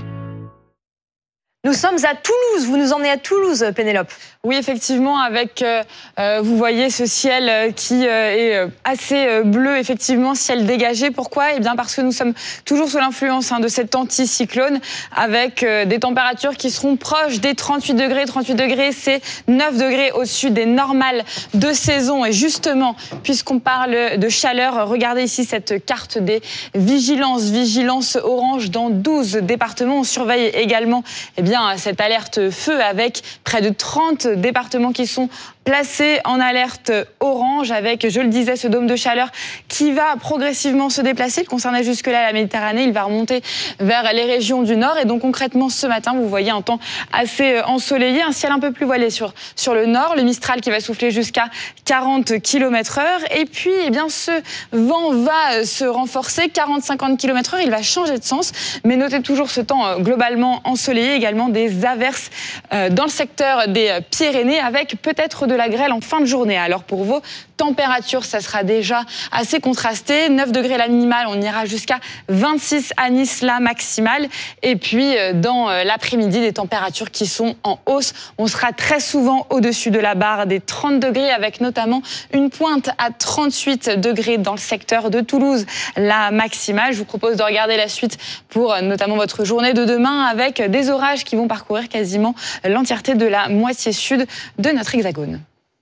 Speaker 6: Nous sommes à Toulouse, vous nous emmenez à Toulouse, Pénélope.
Speaker 13: Oui, effectivement, avec, euh, vous voyez ce ciel qui euh, est assez bleu, effectivement, ciel dégagé. Pourquoi ? Eh bien parce que nous sommes toujours sous l'influence hein, de cet anticyclone, avec euh, des températures qui seront proches des trente-huit degrés. trente-huit degrés, c'est neuf degrés au-dessus des normales de saison. Et justement, puisqu'on parle de chaleur, regardez ici cette carte des vigilances. Vigilance orange dans douze départements. On surveille également eh bien, cette alerte feu avec près de trente départements qui sont placés en alerte orange avec, je le disais, ce dôme de chaleur qui va progressivement se déplacer. Il concernait jusque-là la Méditerranée, il va remonter vers les régions du nord. Et donc concrètement, ce matin, vous voyez un temps assez ensoleillé, un ciel un peu plus voilé sur, sur le nord, le Mistral qui va souffler jusqu'à quarante kilomètres heure. Et puis, eh bien, ce vent va se renforcer, quarante à cinquante kilomètres heure, il va changer de sens. Mais notez toujours ce temps globalement ensoleillé, également des averses dans le secteur des Pyrénées avec peut-être de la grêle en fin de journée. Alors pour vos températures, ça sera déjà assez contrasté. neuf degrés la minimale, on ira jusqu'à vingt-six à Nice la maximale. Et puis dans l'après-midi, des températures qui sont en hausse. On sera très souvent au-dessus de la barre des trente degrés avec notamment une pointe à trente-huit degrés dans le secteur de Toulouse, la maximale. Je vous propose de regarder la suite pour notamment votre journée de demain avec des orages qui vont parcourir quasiment l'entièreté de la moitié sud de notre hexagone.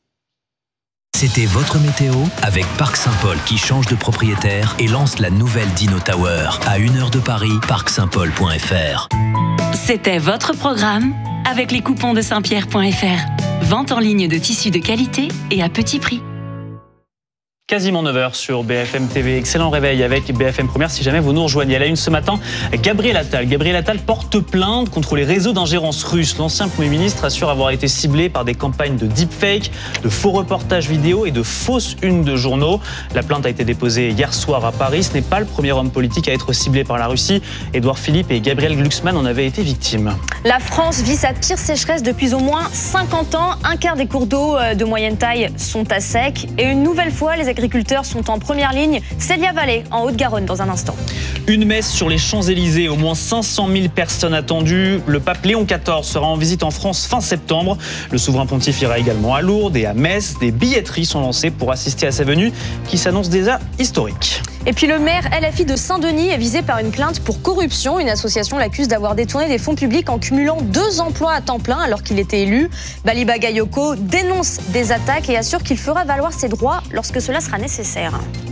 Speaker 1: C'était votre météo avec Parc Saint-Paul qui change de propriétaire et lance la nouvelle Dino Tower. À une heure de Paris, parc saint paul point f r.
Speaker 10: C'était votre programme avec les coupons de saint pierre point f r. Vente en ligne de tissus de qualité et à petit prix.
Speaker 12: Quasiment neuf heures sur B F M T V. Excellent réveil avec B F M Première si jamais vous nous rejoignez. À la une ce matin, Gabriel Attal. Gabriel Attal porte plainte contre les réseaux d'ingérence russes. L'ancien Premier ministre assure avoir été ciblé par des campagnes de deepfake, de faux reportages vidéo et de fausses unes de journaux. La plainte a été déposée hier soir à Paris. Ce n'est pas le premier homme politique à être ciblé par la Russie. Édouard Philippe et Gabriel Glucksmann en avaient été victimes.
Speaker 6: La France vit sa pire sécheresse depuis au moins cinquante ans. Un quart des cours d'eau de moyenne taille sont à sec. Et une nouvelle fois, les agriculteurs sont en première ligne. Célia Vallée, en Haute-Garonne, dans un instant.
Speaker 12: Une messe sur les Champs-Élysées, au moins cinq cent mille personnes attendues. Le pape Léon quatorze sera en visite en France fin septembre. Le souverain pontife ira également à Lourdes et à Metz. Des billetteries sont lancées pour assister à sa venue, qui s'annonce déjà historique.
Speaker 6: Et puis le maire L F I de Saint-Denis est visé par une plainte pour corruption. Une association l'accuse d'avoir détourné des fonds publics en cumulant deux emplois à temps plein alors qu'il était élu. Bali Bagayoko dénonce des attaques et assure qu'il fera valoir ses droits lorsque cela sera nécessaire.